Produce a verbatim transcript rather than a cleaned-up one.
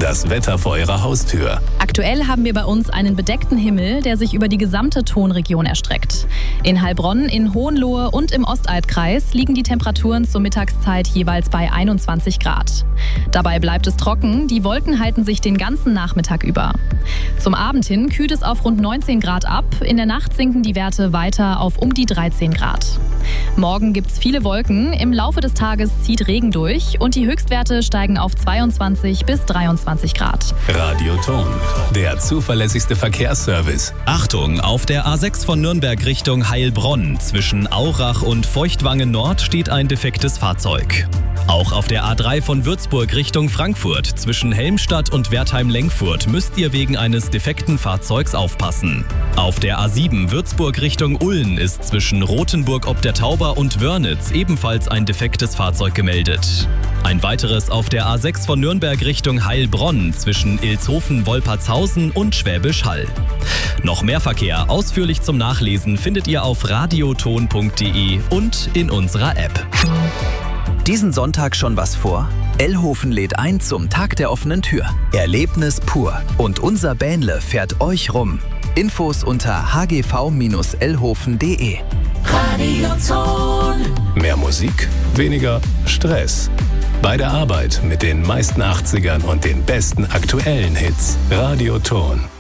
das Wetter vor Ihrer Haustür. Aktuell haben wir bei uns einen bedeckten Himmel, der sich über die gesamte Tonregion erstreckt. In Heilbronn, in Hohenlohe und im Ostalbkreis liegen die Temperaturen zur Mittagszeit jeweils bei einundzwanzig Grad. Dabei bleibt es trocken, die Wolken halten sich den ganzen Nachmittag über. Zum Abend hin kühlt es auf rund neunzehn Grad ab, in der Nacht sinken die Werte weiter auf um die dreizehn Grad. Morgen gibt es viele Wolken, im Laufe des Tages zieht Regen durch und die Höchstwerte steigen auf zweiundzwanzig bis dreiundzwanzig Grad. Radioton, der zuverlässigste Verkehrsservice. Achtung, auf der A sechs von Nürnberg Richtung Heilbronn zwischen Aurach und Feuchtwangen Nord steht ein defektes Fahrzeug. Auch auf der A drei von Würzburg Richtung Frankfurt zwischen Helmstadt und Wertheim-Lenkfurt müsst ihr wegen eines defekten Fahrzeugs aufpassen. Auf der A sieben Würzburg Richtung Ullen ist zwischen Rothenburg ob der Tauber und Wörnitz ebenfalls ein defektes Fahrzeug gemeldet. Ein weiteres auf der A sechs von Nürnberg Richtung Heilbronn zwischen Ilshofen-Wolpertshausen und Schwäbisch Hall. Noch mehr Verkehr ausführlich zum Nachlesen findet ihr auf radioton punkt de und in unserer App. Diesen Sonntag schon was vor? Ellhofen lädt ein zum Tag der offenen Tür. Erlebnis pur. Und unser Bähnle fährt euch rum. Infos unter h g v Bindestrich ellhofen punkt de. Radioton. Mehr Musik, weniger Stress. Bei der Arbeit mit den meisten achtzigern und den besten aktuellen Hits. Radioton.